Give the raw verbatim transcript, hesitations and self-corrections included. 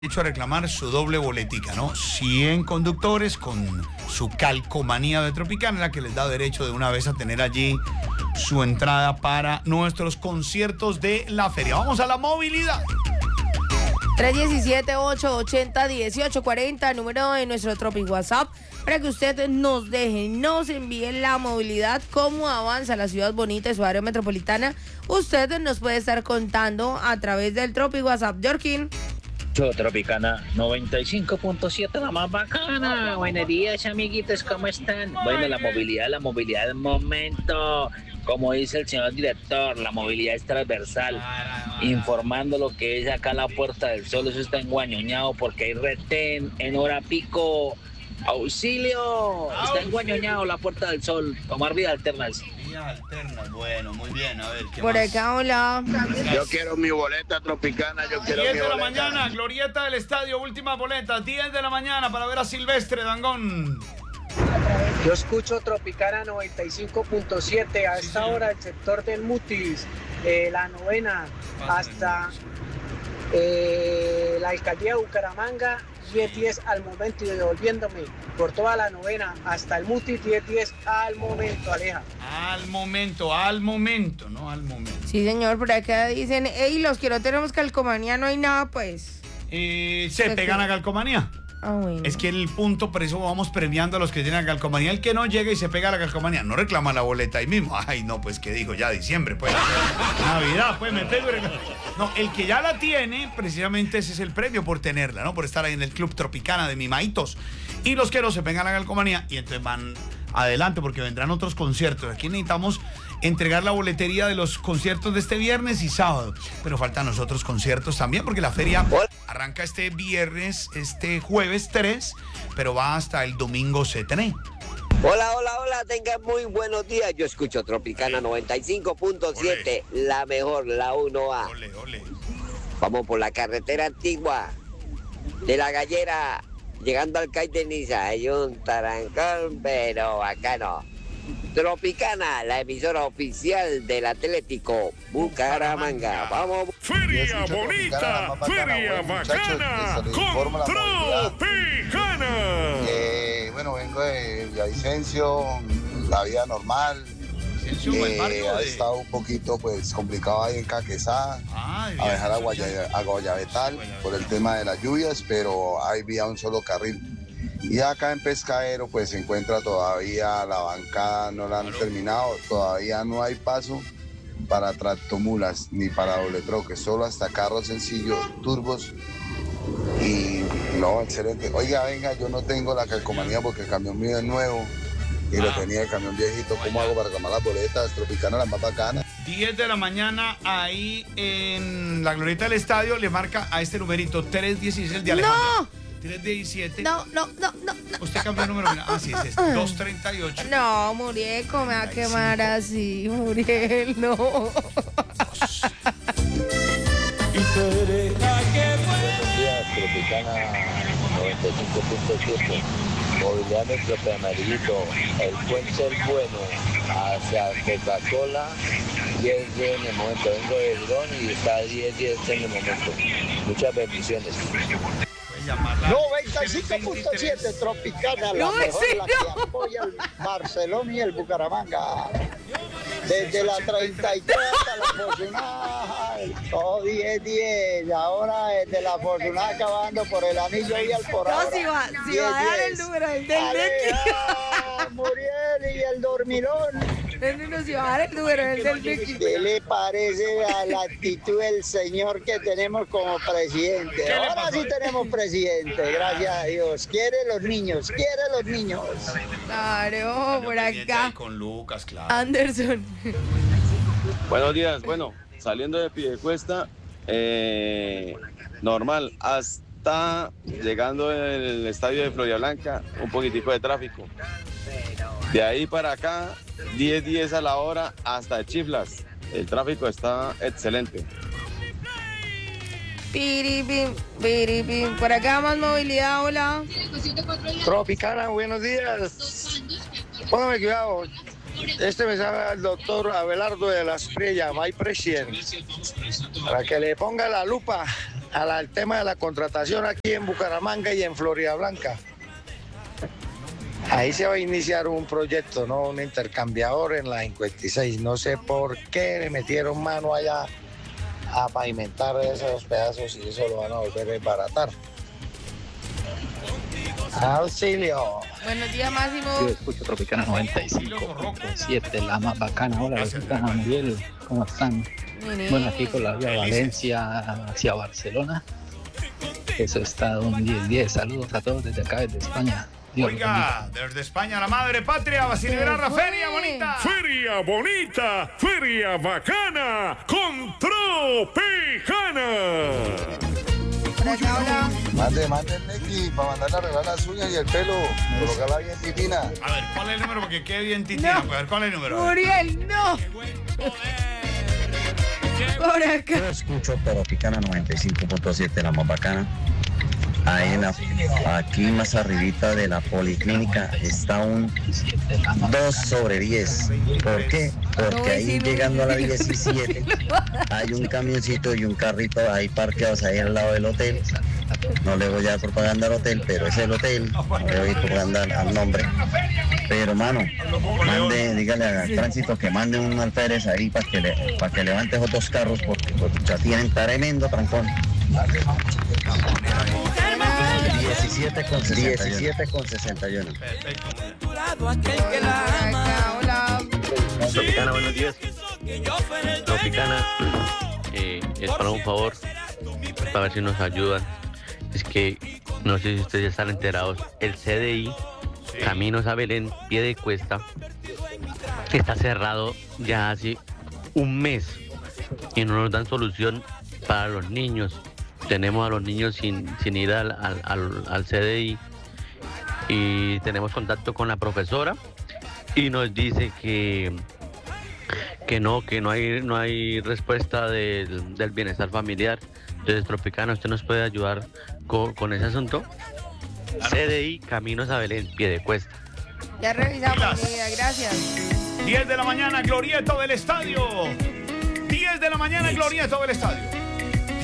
Hecho a reclamar su doble boletica, ¿no? cien conductores con su calcomanía de Tropicana, la que les da derecho de una vez a tener allí su entrada para nuestros conciertos de la feria. Vamos a la movilidad. tres uno siete, ocho ocho cero, uno ocho cuatro cero, número de nuestro Tropic WhatsApp, para que usted nos deje, nos envíe la movilidad, cómo avanza la ciudad bonita y su área metropolitana. Usted nos puede estar contando a través del Tropic WhatsApp. Jorkin. Tropicana noventa y cinco punto siete, la más bacana. Buenos días, amiguitos, ¿cómo están? Bueno, la movilidad, la movilidad del momento. Como dice el señor director, la movilidad es transversal. Informando lo que es acá la Puerta del Sol, eso está enguañoñado porque hay retén en hora pico. ¡Auxilio! Está enguañoñado la Puerta del Sol. Tomar vías alternas. Vías alternas, bueno, muy bien, a ver, ¿qué Por más? acá, hola. Yo quiero mi boleta Tropicana, yo quiero mi diez de la boleta. mañana, glorieta del estadio, última boleta, diez de la mañana para ver a Silvestre Dangón. Yo escucho Tropicana noventa y cinco punto siete a Sí, esta señor. hora, el sector del Mutis, eh, la novena, hasta eh, la alcaldía de Bucaramanga, diez diez al momento, y devolviéndome por toda la novena hasta el Mutis, diez diez al momento, Aleja. Al momento, al momento, no al momento. Sí, señor, por acá dicen, hey, los que no tenemos calcomanía no hay nada, pues. Eh, se Pues pegan sí. a calcomanía. Ah, bueno. Es que el punto, por eso vamos premiando a los que tienen calcomanía. El que no llega y se pega a la calcomanía, no reclama la boleta ahí mismo. Ay, no, pues que dijo, ya diciembre, pues. Navidad, pues me pego y reclamo. No, el que ya la tiene, precisamente ese es el premio por tenerla, ¿no? Por estar ahí en el Club Tropicana de Mimaitos. Y los que no se pegan a la calcomanía y entonces van adelante porque vendrán otros conciertos. Aquí necesitamos entregar la boletería de los conciertos de este viernes y sábado. Pero faltan los otros conciertos también porque la feria arranca este viernes, este jueves tres, pero va hasta el domingo siete. Hola, hola, hola, tengan muy buenos días. Yo escucho Tropicana noventa y cinco punto siete, la mejor, la uno A. Ole, ole. Vamos por la carretera antigua de La Gallera, llegando al Cais de Niza. Hay un tarancón, pero bacano. Tropicana, la emisora oficial del Atlético Bucaramanga. Vamos. Feria bonita, feria bacana, con Tropicana. Eh, bueno, vengo de Villavicencio, la vida normal. Vicencio, el Eh, barrio ha de- estado un poquito pues complicado ahí en Caquezá, Ay, a dejar a, bien, Guaya- a Guayabetal por el tema de las lluvias, pero hay vía un solo carril. Y acá en Pescadero pues se encuentra todavía la bancada, no la han terminado, todavía no hay paso para tractomulas ni para doble troque, solo hasta carros sencillos, turbos y no, excelente. Oiga, venga, yo no tengo la calcomanía porque el camión mío es nuevo y lo Ah. tenía el camión viejito. ¿Cómo hago para tomar las boletas? Tropicana, las más bacanas. diez de la mañana ahí en la glorieta del estadio le marca a este numerito tres dieciséis el de Alejandro. ¡No! tres diecisiete. No, no, no, no. Usted cambió el número. Ah, sí, es este. dos treinta y ocho. No, Murieco, me va a quemar así, Muriel, no. Buenos días, Tropicana noventa y cinco punto siete. Movilidad Metro Amarillito, el puente El Bueno hacia Coca-Cola, diez diez en el momento. Vengo de Girón y está diez diez en el momento. Muchas bendiciones. Puede llamarla. noventa y cinco punto siete Tropicana, la No, mejor, ese la no. que apoya el Barcelona y el Bucaramanga. Desde la treinta y tres hasta la Fortunada, todo diez diez. Ahora desde la Fortunada acabando por el anillo y al por No, ahora. si va, si diez va a dar el diez. número del del Becky. Aleja, Muriel y el dormilón. No, no, si va a dar el número del del Becky. ¿Qué le parece a la actitud del señor que tenemos como presidente? ¿Qué le Ahora pasó? sí tenemos presidente, gracias a Dios. Quiere los niños, quiere los niños. Claro, por Pendiente acá. ahí con Lucas, claro. Anderson. Buenos días, bueno, saliendo de Piedecuesta, eh, normal, hasta llegando en el estadio de Florida Blanca, un poquitico de tráfico. De ahí para acá, diez diez a la hora hasta Chiflas, el tráfico está excelente. Piripim, piripim. Por acá más movilidad, hola. Tropicana, buenos días. Póngame cuidado. Este me sabe el doctor Abelardo de la Estrella, my president, para que le ponga la lupa al tema de la contratación aquí en Bucaramanga y en Florida Blanca. Ahí se va a iniciar un proyecto, ¿no? Un intercambiador en la cincuenta y seis. No sé por qué le metieron mano allá a pavimentar esos pedazos y eso lo van a volver a desbaratar. Auxilio. Buenos días, Máximo. Yo escucho Tropicana noventa y cinco punto siete, la más bacana. Hola, Rosita, Muriel, ¿cómo están? Bueno, aquí con la vía Valencia hacia Barcelona. Eso está un diez diez. Saludos a todos desde acá, desde España. Dios Oiga, desde España, la madre patria, va a celebrar la feria bonita. Feria bonita, feria bacana, con Tropicana. Mande, mande el Neki para mandarle a arreglar las uñas y el pelo, colocarla bien titina. A ver, ¿cuál es el número? Porque quede bien titina. No. Pues, a ver, ¿cuál es el número? Muriel, no. Por acá. Yo escucho Tropicana noventa y cinco punto siete, la más bacana. Ahí en la, aquí más arribita de la policlínica está un dos sobre diez. ¿Por qué? Porque ahí llegando a la diecisiete hay un camioncito y un carrito ahí parqueados ahí al lado del hotel. No le voy a dar propaganda al hotel, pero es el hotel. No le voy a propaganda al nombre. Pero mano, mande, dígale al tránsito que mande un alférez ahí para que le, para que levante esos dos carros porque pues, ya tienen tremendo trancón. diecisiete con sesenta y uno. Hola. Tropicana, buenos días. Tropicana, eh, es para un favor, para ver si nos ayudan. Es que no sé si ustedes ya están enterados. El C D I, sí. Caminos a Belén, pie de cuesta, está cerrado ya hace un mes y no nos dan solución para los niños. Tenemos a los niños sin, sin ir al, al, al, al C D I y tenemos contacto con la profesora y nos dice que, que no, que no hay, no hay respuesta del, del bienestar familiar. Entonces, Tropicana, ¿usted nos puede ayudar con, con ese asunto? C D I, Caminos a Belén, pie de cuesta. Ya revisamos, amiga, gracias. diez de la mañana, Glorieto del Estadio. diez de la mañana, Glorieto del Estadio.